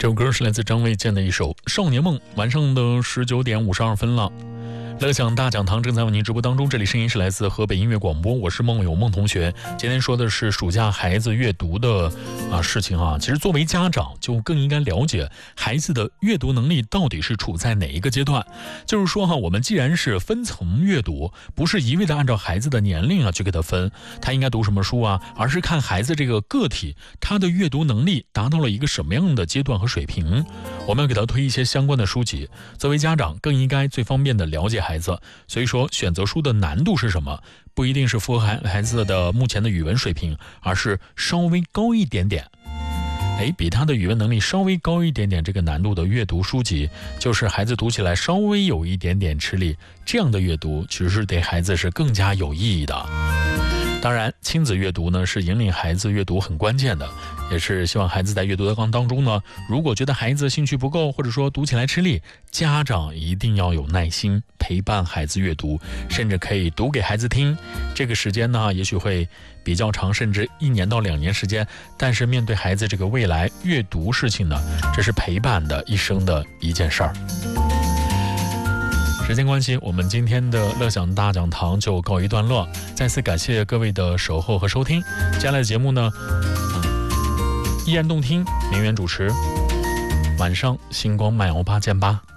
这首歌是来自张卫健的一首《少年梦》。晚上的19点52分了。乐享大讲堂正在为您直播当中，这里声音是来自河北音乐广播，我是梦友梦同学。今天说的是暑假孩子阅读的事情啊。其实作为家长就更应该了解孩子的阅读能力到底是处在哪一个阶段。就是说我们既然是分层阅读，不是一味的按照孩子的年龄去给他分，他应该读什么书而是看孩子这个个体他的阅读能力达到了一个什么样的阶段和水平，我们要给他推一些相关的书籍。作为家长更应该最方便的了解孩子，所以说选择书的难度是什么，不一定是符合孩子的目前的语文水平，而是稍微高一点点。比他的语文能力稍微高一点点这个难度的阅读书籍，就是孩子读起来稍微有一点点吃力，这样的阅读其实是对孩子是更加有意义的。当然亲子阅读呢是引领孩子阅读很关键的，也是希望孩子在阅读的当中呢，如果觉得孩子兴趣不够，或者说读起来吃力，家长一定要有耐心陪伴孩子阅读，甚至可以读给孩子听。这个时间呢也许会比较长，甚至1年到2年时间，但是面对孩子这个未来阅读事情呢，这是陪伴的一生的一件事儿。时间关系，我们今天的乐享大讲堂就告一段落，再次感谢各位的守候和收听。接下来的节目呢，依然动听，名媛主持，晚上星光漫游8见8。